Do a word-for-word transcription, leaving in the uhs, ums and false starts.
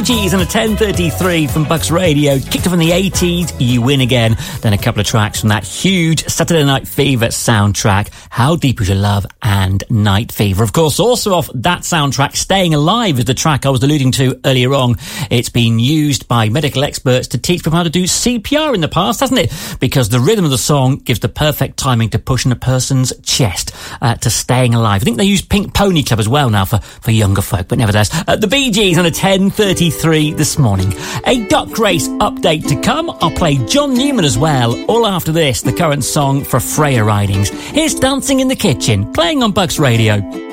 Gees and a ten thirty-three from Bucks Radio. Kicked off in the eighties, You Win Again. Then a couple of tracks from that huge Saturday Night Fever soundtrack, How Deep Is Your Love and Night Fever. Of course, also off that soundtrack, Staying Alive is the track I was alluding to earlier on. It's been used by medical experts to teach people how to do C P R in the past, hasn't it? Because the rhythm of the song gives the perfect timing to push in a person's chest uh, to Staying Alive. I think they use Pink Pony Club as well now for, for younger folk, but nevertheless. Uh, the Bee Gees on a ten thirty-three this morning. A Duck Race update to come. I'll play John Newman as well. All after this, the current song for Freya Ridings. Here's Dancing in the Kitchen, playing on Bucks Radio.